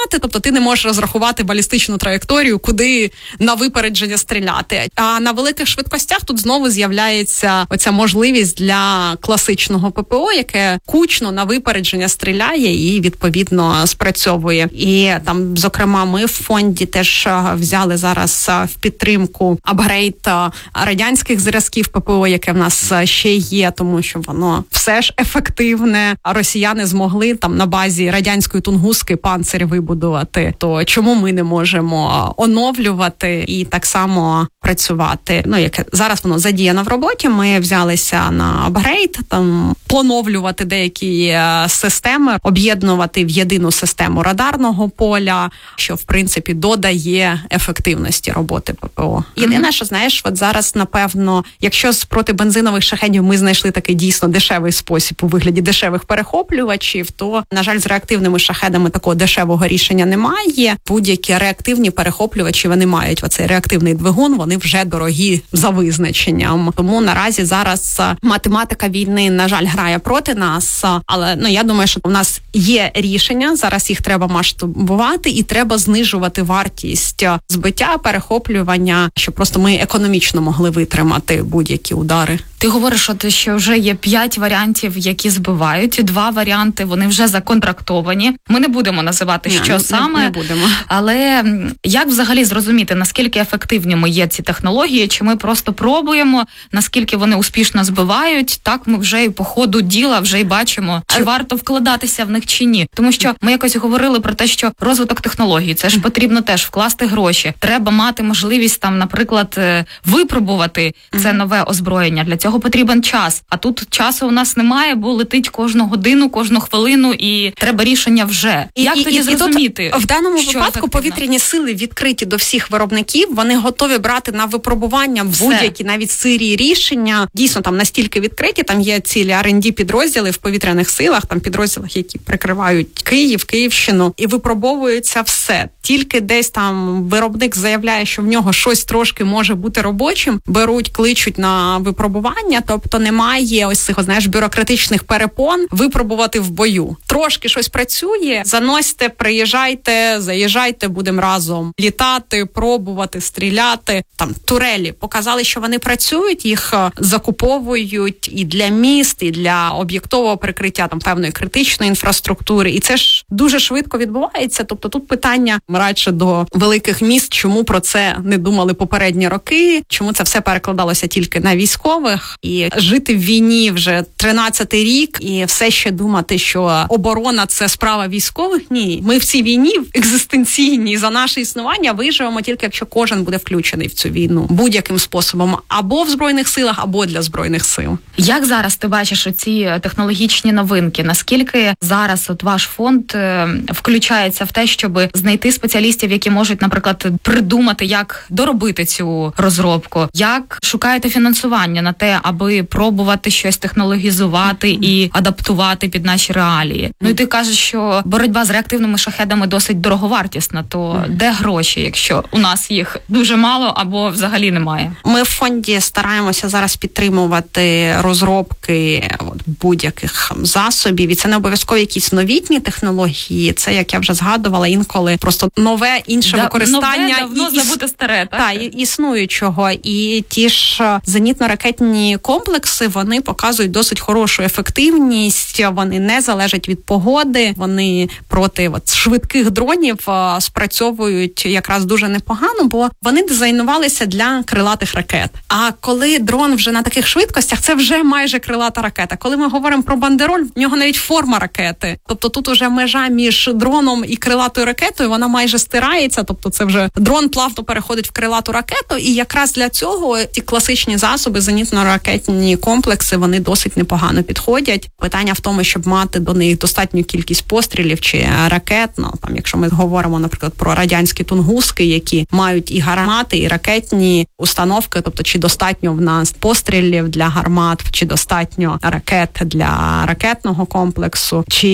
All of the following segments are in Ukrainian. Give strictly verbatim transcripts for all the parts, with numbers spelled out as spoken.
стріляти, тобто ти не можеш розрахувати балістичну траєкторію, куди на випередження стріляти. А на великих швидкостях тут знову з'являється оця можливість для класичного ППО, яке кучно на випередження стріляє і, відповідно, спрацьовує. І там, зокрема, ми в фонді теж взяли зараз в підтримку апгрейд радянських зразків ППО, яке в нас ще є, тому що воно все ж ефективне. Росіяни змогли там на базі радянської тунгуски панцирь вибудувати. То чому ми не можемо оновлювати і так само працювати? Ну, як зараз воно задіяно в роботі, ми взялися на апгрейд, там поновлювати деякі системи, об'єднувати в єдину систему радарного поля, що, в принципі, додає ефективності роботи ППО. Єдине, що, знаєш, от зараз, напевно, якщо з протибензинових шахедів ми знайшли такий дійсно дешевий спосіб у вигляді дешевих перехоплювачів, то, на жаль, з реактивними шахедами такого дешевого рішення немає. Будь-які реактивні перехоплювачі, вони мають оцей реактивний двигун, вони вже дорогі за визначенням. Тому наразі зараз математика війни, на жаль, грає проти нас, але ну я думаю, що у нас є рішення, зараз їх треба масштабувати і треба знижувати вартість збиття, перехоплювання, щоб просто ми економічно могли витримати будь-які удари. Ти говориш, от, що вже є п'ять варіантів, які збивають, два варіанти, вони вже законтрактовані. Ми не будемо називати, що не, саме, не будемо. Але як взагалі зрозуміти, наскільки ефективними є ці технології, чи ми просто пробуємо, наскільки вони успішно збивають, так ми вже і по ходу діла вже й бачимо, чи варто вкладатися в них чи ні. Тому що ми якось говорили про те, що розвиток технологій, це ж потрібно теж вкласти гроші. Треба мати можливість там, наприклад, випробувати це нове озброєння. Для цього потрібен час. А тут часу у нас немає, бо летить кожну годину, кожну хвилину і треба рішення вже. І, як і, тоді і, зрозуміти? І тут, в даному випадку ефективно? Повітряні сили відкриті до всіх виробників, вони готові брати на випробування Все. будь-які навіть сирі рішення. Дійсно, там настільки відкриті, там є цілі ар енд ді підрозділи в повітряних силах, там підрозділах, які прикривають Київ, Київщину, і випробовується все. Тільки десь там виробник заявляє, що в нього щось трошки може бути робочим, беруть, кличуть на випробування, тобто немає ось цих, знаєш, бюрократичних перепон випробувати в бою. Трошки щось працює, заносьте, приїжджайте, заїжджайте, будемо разом літати, пробувати, стріляти. Там турелі показали, що вони працюють, їх закуповують і для міст, і для об'єктового прикриття там певної критичної інфраструктури. І це ж дуже швидко відбувається. Тобто тут питання радше до великих міст, чому про це не думали попередні роки, чому це все перекладалося тільки на військових. І жити в війні вже тринадцятий рік і все ще думати, що оборона – це справа військових. Ні, ми в цій війні екзистенційній за наше існування виживемо тільки, якщо кожен буде включений в цю війну будь-яким способом. Або в Збройних силах, або для Збройних сил. Як зараз ти бачиш оці технологічні новинки? Наскільки зараз от ваш фонд е, включається в те, щоб знайти спеціалістів, які можуть, наприклад, придумати, як доробити цю розробку? Як шукаєте фінансування на те, аби пробувати щось технологізувати і адаптувати під наші реалії? Ну і ти кажеш, що боротьба з реактивними шахедами досить дороговартісна, то де гроші, якщо у нас їх дуже мало або взагалі немає? Ми в фонді стараємося зараз підтримувати розробки от, будь-яких засобів, і це не обов'язково якісь новітні технології, це, як я вже згадувала, інколи просто нове, інше да, використання. Нове, давно і, забуте старе, так? Та, існуючого. І ті ж зенітно-ракетні комплекси, вони показують досить хорошу ефективність, вони не залежать від погоди, вони проти от, швидких дронів а, спрацьовують якраз дуже непогано, бо вони дизайнувалися для крилатих ракет. А коли дрон вже на таких швидкостях, це вже майже крилата ракета. Коли ми говоримо про бандероль, в нього навіть форма ракети. Тобто тут уже межа між дроном і крилатою ракетою, вона майже стирається, тобто це вже дрон плавно переходить в крилату ракету, і якраз для цього ті класичні засоби, зенітно-ракетні комплекси, вони досить непогано підходять. Питання в тому, щоб мати до них достатню кількість пострілів чи ракет, ну, там, якщо ми говоримо, наприклад, про радянські тунгуски, які мають і гармати, і ракетні установки, тобто чи достатньо в нас пострілів для гармат, чи достатньо ракет для ракетного комплексу, чи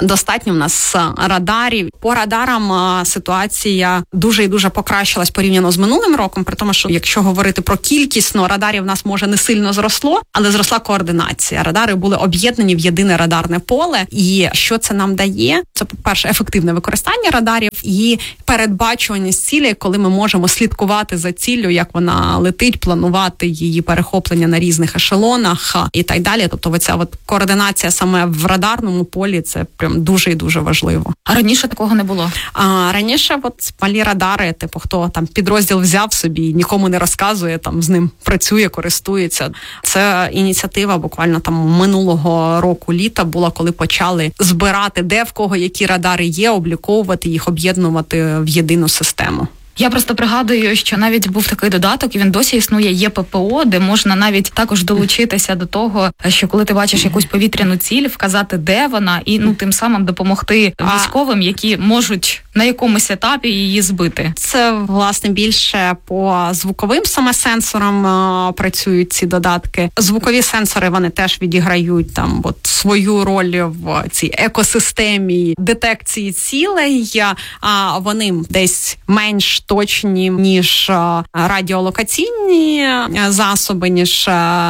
достатньо в нас радарів. По радарам ситуація дуже і дуже покращилась порівняно з минулим роком, при тому, що якщо говорити про кількість, ну, радарів в нас може не сильно зросло, але зросла координація. Радари були об'єднані в єдине радарне поле. І що це нам дає? Це, по-перше, ефективне використання радарів і передбачуваність цілей, коли ми можемо слідкувати за ціллю, як вона летить, планувати її перехоплення на різних ешелонах і так далі. Тобто оця от координація саме в радарному полі, це прям дуже і дуже важливо. А раніше такого не було? А раніше от малі радари, типу, хто там підрозділ взяв собі, нікому не розказує, там з ним працює, користується. Це ініціатива буквально там минулого року літа була, коли почали збирати, де в кого які радари є, обліковувати їх, об'єднувати в єдину систему. Я просто пригадую, що навіть був такий додаток, і він досі існує, є ППО, де можна навіть також долучитися до того, що коли ти бачиш якусь повітряну ціль, вказати, де вона, і ну тим самим допомогти військовим, які можуть на якомусь етапі її збити. Це, власне, більше по звуковим саме сенсорам а, працюють ці додатки. Звукові сенсори, вони теж відіграють там от свою роль в цій екосистемі детекції цілей, а вони десь менш точні, ніж радіолокаційні засоби, ніж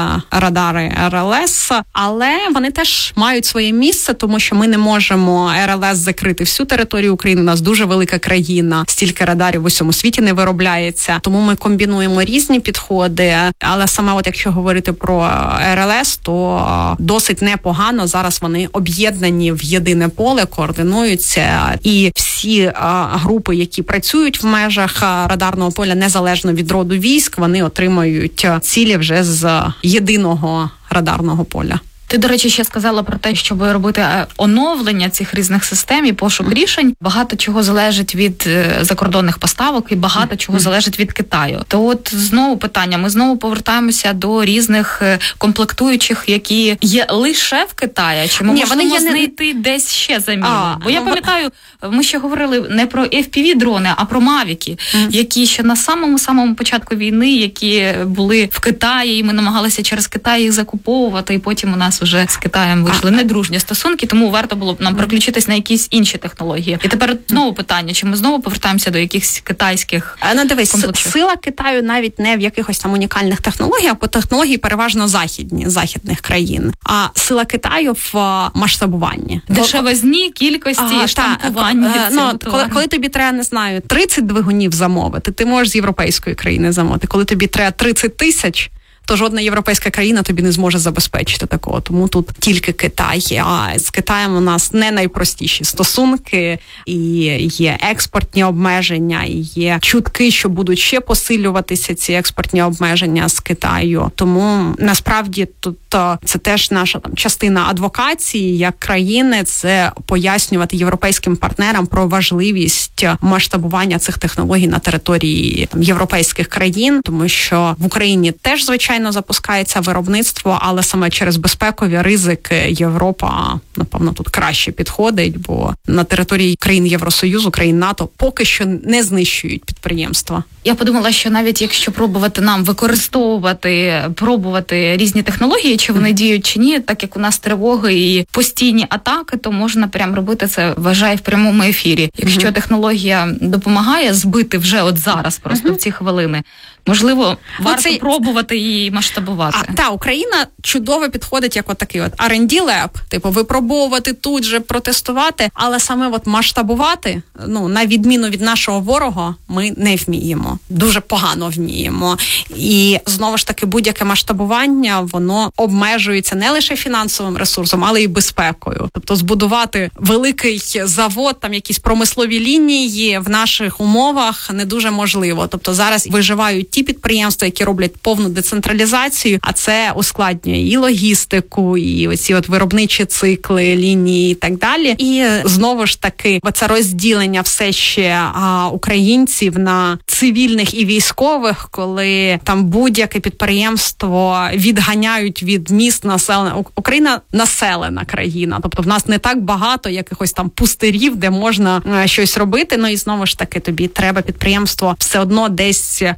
радари ар ел ес, але вони теж мають своє місце, тому що ми не можемо ар ел ес закрити всю територію України, у нас дуже велика країна, стільки радарів в усьому світі не виробляється, тому ми комбінуємо різні підходи, але саме от якщо говорити про ар ел ес, то досить непогано зараз вони об'єднані в єдине поле, координуються, і всі групи, які працюють в межах радарного поля, незалежно від роду військ, вони отримають цілі вже з єдиного радарного поля. Ти, до речі, ще сказала про те, щоб робити оновлення цих різних систем і пошук рішень. Багато чого залежить від закордонних поставок і багато чого залежить від Китаю. То от знову питання, ми знову повертаємося до різних комплектуючих, які є лише в Китаї, чи ми Ні, можемо вони знайти не... десь ще заміну? А, Бо я пам'ятаю, ми ще говорили не про еф пі ві-дрони, а про мавіки, mm. які ще на самому-самому початку війни, які були в Китаї, і ми намагалися через Китай їх закуповувати, і потім у нас вже з Китаєм вийшли недружні стосунки, тому варто було б нам переключитись на якісь інші технології. І тепер знову питання, чи ми знову повертаємося до якихось китайських Ну, дивись, сила Китаю навіть не в якихось там унікальних технологіях, бо технології переважно західні, західних країн. А сила Китаю в масштабуванні. Дешевизні, кількості, ага, штампуванні. Та, ну, коли, коли тобі треба, не знаю, тридцять двигунів замовити, ти можеш з європейської країни замовити. Коли тобі треба тридцять тисяч, то жодна європейська країна тобі не зможе забезпечити такого. Тому тут тільки Китай. А з Китаєм у нас не найпростіші стосунки, і є експортні обмеження, і є чутки, що будуть ще посилюватися ці експортні обмеження з Китаю. Тому насправді тут це теж наша там частина адвокації як країни, це пояснювати європейським партнерам про важливість масштабування цих технологій на території там, європейських країн, тому що в Україні теж, звичайно, запускається виробництво, але саме через безпекові ризики Європа, напевно, тут краще підходить, бо на території країн Євросоюзу, країн НАТО поки що не знищують підприємства. Я подумала, що навіть якщо пробувати нам використовувати, пробувати різні технології, чи вони діють чи ні, так як у нас тривоги і постійні атаки, то можна прям робити це, вважаю, в прямому ефірі. Якщо mm-hmm. технологія допомагає збити вже от зараз, просто mm-hmm. в ці хвилини, можливо, варто Оце... пробувати її масштабувати. А, та, Україна чудово підходить як от такий от ар енд ді леб, типу випробовувати тут же, протестувати, але саме от масштабувати, ну, на відміну від нашого ворога, ми не вміємо. Дуже погано вміємо. І, знову ж таки, будь-яке масштабування, воно обмежується не лише фінансовим ресурсом, але й безпекою. Тобто збудувати великий завод, там якісь промислові лінії в наших умовах не дуже можливо. Тобто зараз виживають ті підприємства, які роблять повну децентралізацію, а це ускладнює і логістику, і оці от виробничі цикли, лінії і так далі. І знову ж таки, це розділення все ще а, українців на цивільних і військових, коли там будь-яке підприємство відганяють від міст населення. Україна населена країна, тобто в нас не так багато якихось там пустирів, де можна а, щось робити. Ну і знову ж таки, тобі треба підприємство все одно десь або в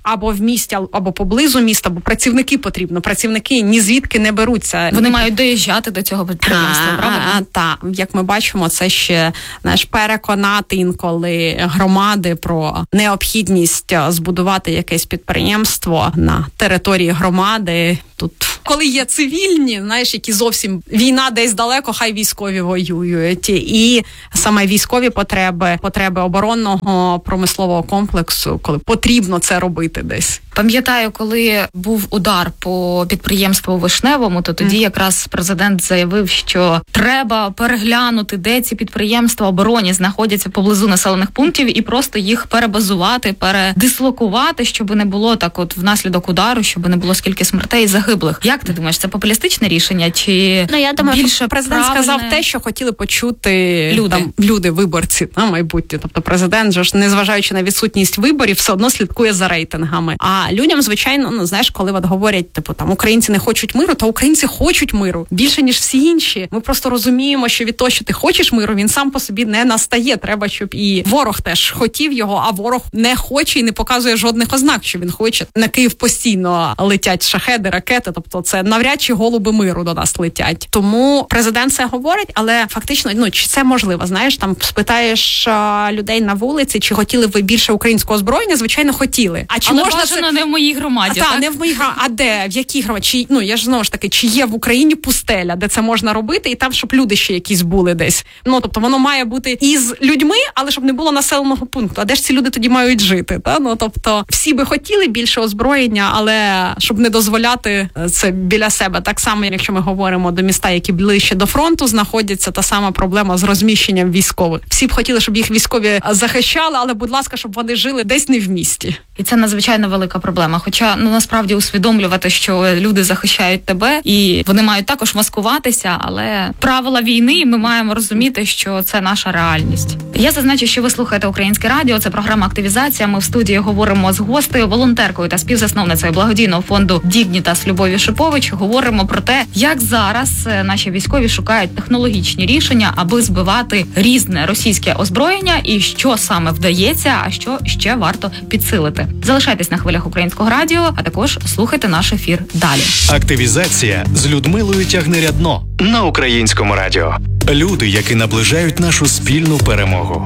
місті або поблизу міста, бо працівники потрібно. Працівники ні звідки не беруться. Вони мають доїжджати до цього підприємства, правда? Так, як ми бачимо, це ще, знаєш, переконати інколи громади про необхідність збудувати якесь підприємство на території громади. Тут, коли є цивільні, знаєш, які зовсім війна десь далеко, хай військові воюють. І саме військові потреби, потреби оборонного промислового комплексу, коли потрібно це робити десь. Пам'ятаю, коли був удар по підприємству Вишневому, то тоді якраз президент заявив, що треба переглянути, де ці підприємства оборонні знаходяться поблизу населених пунктів, і просто їх перебазувати, передислокувати, щоб не було так от внаслідок удару, щоб не було скільки смертей і загиблих. Як ти думаєш, це популістичне рішення чи ну, я думаю, більше президент правильне... сказав те, що хотіли почути люди, там, люди виборці на майбутнє. Тобто президент же ж, незважаючи на відсутність виборів, все одно слідкує за рейтингами. А людям, звичайно, ну, знаєш, коли от говорять, типу, там, українці не хочуть миру, то українці хочуть миру. Більше, ніж всі інші. Ми просто розуміємо, що від того, що ти хочеш миру, він сам по собі не настає. Треба, щоб і ворог теж хотів його, а ворог не хоче і не показує жодних ознак, що він хоче. На Київ постійно летять шахеди, ракети, тобто це навряд чи голуби миру до нас летять. Тому президент це говорить, але фактично, ну, чи це можливо? Знаєш, там спитаєш а, людей на вулиці, чи хотіли ви більше українського озброєння? Звичайно, хотіли. А чи але можна бажано це... не в моїй громаді, а, так? Та, не в моїй громаді. А де? В якій громаді? Чи, ну, я ж знову ж таки, чи є в Україні пустеля, де це можна робити, і там, щоб люди ще якісь були десь. Ну, тобто, воно має бути із людьми, але щоб не було населеного пункту. А де ж ці люди тоді мають жити? Та? Ну, тобто, всі би хотіли більше озброєння, але щоб не дозволяти це біля себе. Так само, якщо ми говоримо до міста, які ближче до фронту знаходяться, та сама проблема з розміщенням військових. Всі б хотіли, щоб їх військові захищали, але, будь ласка, щоб вони жили десь не в місті. І це надзвичайно велика проблема. Хоча, ну, насправді усвідомлювати, що люди захищають тебе, і вони мають також маскуватися, але правила війни, і ми маємо розуміти, що це наша реальність. Я зазначу, що ви слухаєте Українське радіо, це програма «Активізація». Ми в студії говоримо з гостею, волонтеркою та співзасновницею благодійного фонду «Дігнітас» Любов'ю Шипович. Говоримо про те, як зараз наші військові шукають технологічні рішення, аби збивати різне російське озброєння, і що саме вдається, а що ще варто підсилити. Залишайтесь на хвилях Українського радіо, а також слухайте наш ефір далі. Активізація з Людмилою Тягнирядно на Українському радіо. Люди, які наближають нашу спільну перемогу.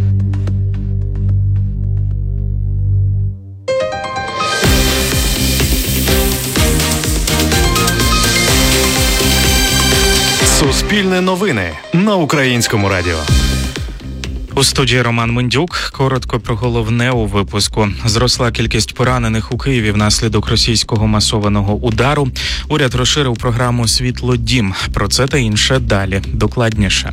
Суспільне новини на Українському радіо. У студії Роман Мендюк. Коротко про головне у випуску. Зросла кількість поранених у Києві внаслідок російського масованого удару. Уряд розширив програму «Світлодім». Про це та інше далі. Докладніше.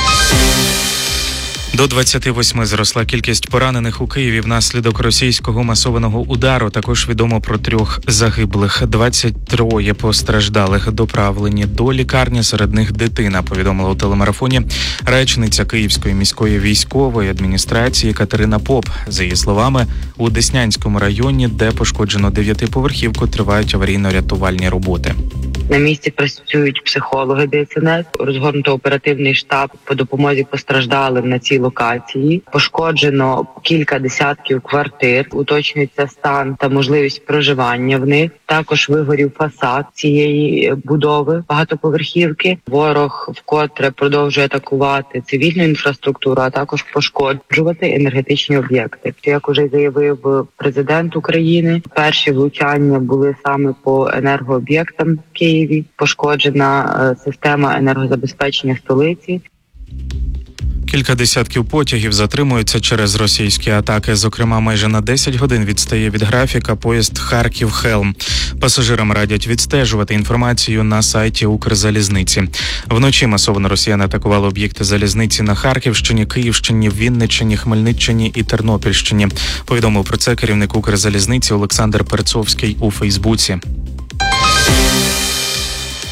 До двадцяти восьми зросла кількість поранених у Києві внаслідок російського масованого удару. Також відомо про трьох загиблих. двадцять троє постраждалих доправлені до лікарні, серед них дитина, повідомила у телемарафоні речниця Київської міської військової адміністрації Катерина Поп. За її словами, у Деснянському районі, де пошкоджено дев'ятиповерхівку, тривають аварійно-рятувальні роботи. На місці працюють психологи ДСНС, розгорнуто оперативний штаб по допомозі постраждалим на цій локації. Пошкоджено кілька десятків квартир, уточнюється стан та можливість проживання в них. Також вигорів фасад цієї будови багатоповерхівки. Ворог вкотре продовжує атакувати цивільну інфраструктуру, а також пошкоджувати енергетичні об'єкти. Як уже заявив президент України, перші влучання були саме по енергооб'єктам в Києві. Пошкоджена система енергозабезпечення столиці. Кілька десятків потягів затримуються через російські атаки. Зокрема, майже на десять годин відстає від графіка поїзд Харків-Хелм. Пасажирам радять відстежувати інформацію на сайті Укрзалізниці. Вночі масово росіяни атакували об'єкти залізниці на Харківщині, Київщині, Вінниччині, Хмельниччині і Тернопільщині. Повідомив про це керівник Укрзалізниці Олександр Перцовський у Фейсбуці.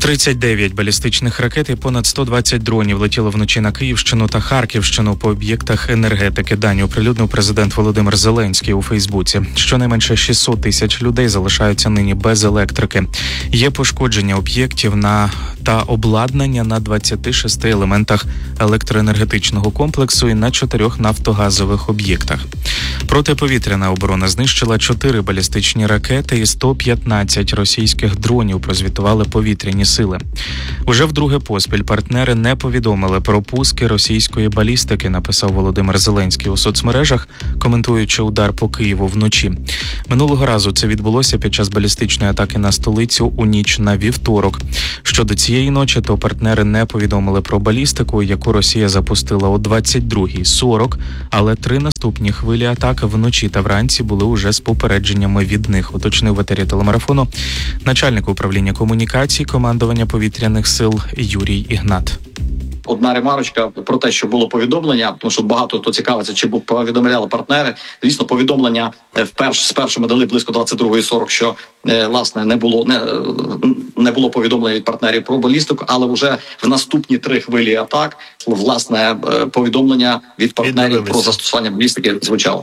тридцять дев'ять балістичних ракет і понад сто двадцять дронів летіло вночі на Київщину та Харківщину по об'єктах енергетики. Дані оприлюднив президент Володимир Зеленський у Фейсбуці. Щонайменше шістсот тисяч людей залишаються нині без електрики. Є пошкодження об'єктів на та обладнання на двадцяти шести елементах електроенергетичного комплексу і на чотирьох нафтогазових об'єктах. Протиповітряна оборона знищила чотири балістичні ракети і сто п'ятнадцять російських дронів, прозвітували повітряні сили. Уже вдруге поспіль партнери не повідомили про пуски російської балістики, написав Володимир Зеленський у соцмережах, коментуючи удар по Києву вночі. Минулого разу це відбулося під час балістичної атаки на столицю у ніч на вівторок. Щодо цієї ночі, то партнери не повідомили про балістику, яку Росія запустила о двадцять другій сорок, але три наступні хвилі атак вночі та вранці були уже з попередженнями від них, уточнив в етері телемарафону начальник управління комунікацій командування повітряних сил Юрій Ігнат. Одна ремарочка про те, що було повідомлення, тому що багато хто цікавиться, чи повідомляли партнери. Звісно, повідомлення вперше спершу ми дали близько двадцять другої сорок, що власне не було не, не було повідомлення від партнерів про балістику, але вже в наступні три хвилі атак власне повідомлення від партнерів про застосування балістики звучало.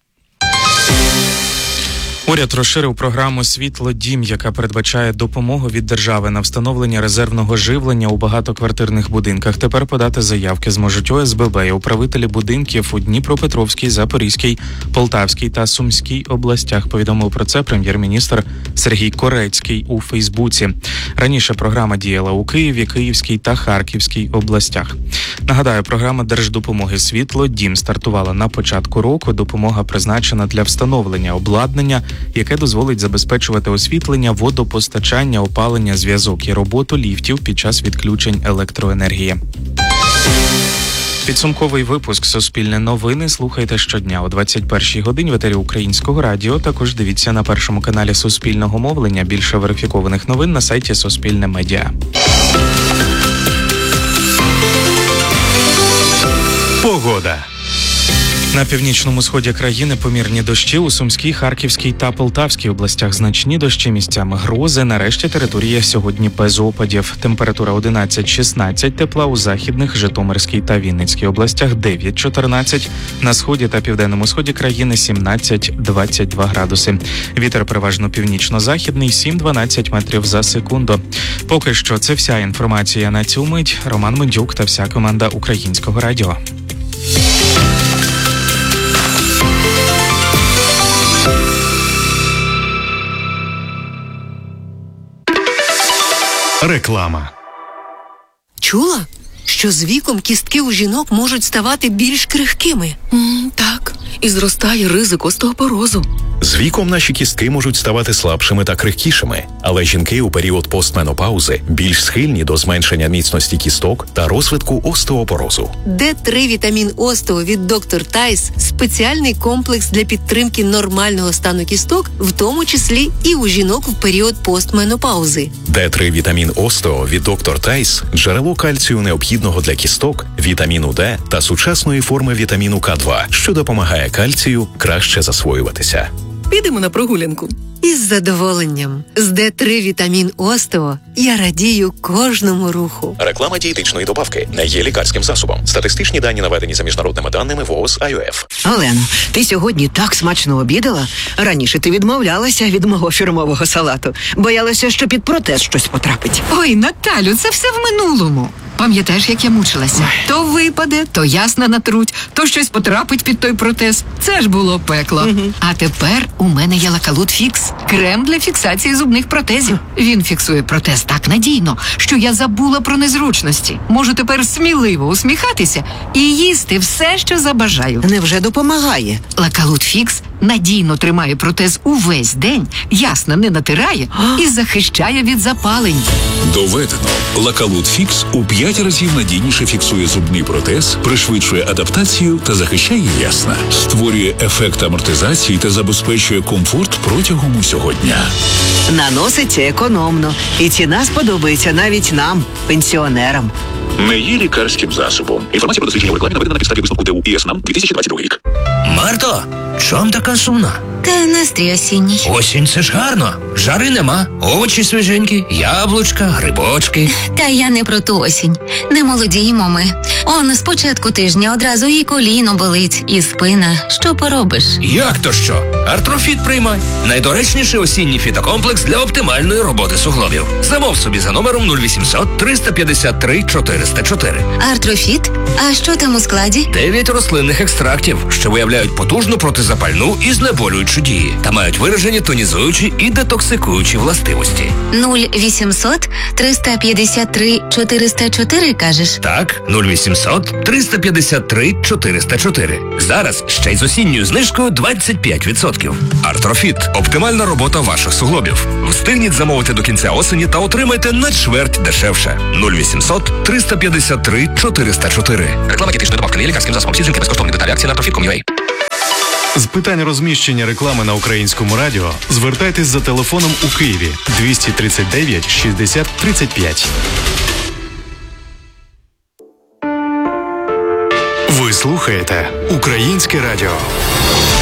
Уряд розширив програму «Світло-Дім», яка передбачає допомогу від держави на встановлення резервного живлення у багатоквартирних будинках. Тепер подати заявки зможуть О С Б Б і управителі будинків у Дніпропетровській, Запорізькій, Полтавській та Сумській областях. Повідомив про це прем'єр-міністр Сергій Корецький у Фейсбуці. Раніше програма діяла у Києві, Київській та Харківській областях. Нагадаю, програма держдопомоги «Світло-Дім» стартувала на початку року. Допомога призначена для встановлення обладнання, яке дозволить забезпечувати освітлення, водопостачання, опалення, зв'язок і роботу ліфтів під час відключень електроенергії. Підсумковий випуск «Суспільне новини» слухайте щодня о двадцять першій годині в етері Українського радіо. Також дивіться на першому каналі Суспільного мовлення. Більше верифікованих новин на сайті Суспільне Медіа. Погода. На північному сході країни помірні дощі, у Сумській, Харківській та Полтавській областях значні дощі, місцями грози. Нарешті територія сьогодні без опадів. Температура одинадцять шістнадцять тепла, у Західних, Житомирській та Вінницькій областях дев'ять чотирнадцять, на сході та південному сході країни сімнадцять двадцять два градуси. Вітер переважно північно-західний, сім дванадцять метрів за секунду. Поки що це вся інформація на цю мить. Роман Мендюк та вся команда Українського радіо. Реклама. Чула, що з віком кістки у жінок можуть ставати більш крихкими? Mm, так, і зростає ризик остеопорозу. З віком наші кістки можуть ставати слабшими та крихкішими, але жінки у період постменопаузи більш схильні до зменшення міцності кісток та розвитку остеопорозу. Д три вітамін Остео від доктор Тайс – спеціальний комплекс для підтримки нормального стану кісток, в тому числі і у жінок в період постменопаузи. Д три вітамін Остео від доктор Тайс – джерело кальцію необхідного для кісток, вітаміну Д та сучасної форми вітаміну К два, що допомагає кальцію краще засвоюватися. Підемо на прогулянку. Із задоволенням. З Д три вітамін Остео я радію кожному руху. Реклама дієтичної добавки не є лікарським засобом. Статистичні дані наведені за міжнародними даними В О З Ай О Ф. Олено, ти сьогодні так смачно обідала. Раніше ти відмовлялася від мого фірмового салату. Боялася, що під протез щось потрапить. Ой, Наталю, це все в минулому. Пам'ятаєш, як я мучилася? То випаде, то ясна натруть, то щось потрапить під той протез. Це ж було пекло. Угу. А тепер у мене є Лакалут Фікс. Крем для фіксації зубних протезів. Він фіксує протез так надійно, що я забула про незручності. Можу тепер сміливо усміхатися і їсти все, що забажаю. Невже допомагає? Лакалут Фікс надійно тримає протез увесь день, ясно не натирає і захищає від запалень. Доведено. Лакалут Фікс у п'ять разів надійніше фіксує зубний протез, пришвидшує адаптацію та захищає ясна. Створює ефект амортизації та забезпечує комфорт протягом усього дня. Наноситься економно. І ціна сподобається навіть нам, пенсіонерам. Не є лікарським засобом. Інформація про дослідження в рекламі наведена на підставі висновку Д У І С НАМ дві тисячі двадцять другий рік. Марто, чом така сумна? Та настрій осінній. Осінь – це ж гарно. Жари нема, овочі свіженькі, яблучка, грибочки. Та я не про ту осінь. Не молодіємо ми. Он з початку тижня одразу і коліно болить, і спина. Що поробиш? Як то що? Артрофіт приймай. Найдоречніший осінній фітокомплекс для оптимальної роботи суглобів. Замов собі за номером нуль вісімсот триста п'ятдесят три чотириста чотири. Артрофіт? А що там у складі? Дев'ять рослинних екстрактів, що виявляють потужну протизапальну і знеболюючу дії та мають виражені тонізуючі і детоксикуючі властивості. нуль вісімсот триста п'ятдесят три чотириста чотири, кажеш? Так, нуль вісімсот триста п'ятдесят три чотириста чотири. Зараз ще й з осінньою знижкою двадцять п'ять відсотків. Артрофіт – оптимальна робота ваших суглобів. Встигніть замовити до кінця осені та отримайте на чверть дешевше. нуль вісімсот триста п'ятдесят три чотириста чотири. Реклама дієтичної добавки не є лікарським засобом. Всі дзвінки безкоштовні. Деталі акції на артрофіт крапка ком крапка ю а. З питань розміщення реклами на Українському радіо звертайтесь за телефоном у Києві двісті тридцять дев'ять шістдесят тридцять п'ять. Ви слухаєте Українське радіо.